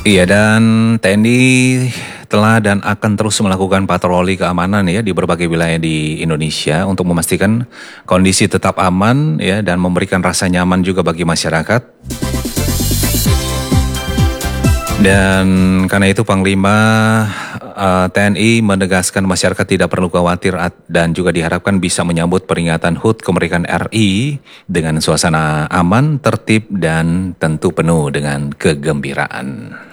Iya, dan TNI telah dan akan terus melakukan patroli keamanan ya di berbagai wilayah di Indonesia untuk memastikan kondisi tetap aman ya dan memberikan rasa nyaman juga bagi masyarakat. Dan karena itu Panglima TNI menegaskan masyarakat tidak perlu khawatir dan juga diharapkan bisa menyambut peringatan HUT kemerdekaan RI dengan suasana aman, tertib dan tentu penuh dengan kegembiraan.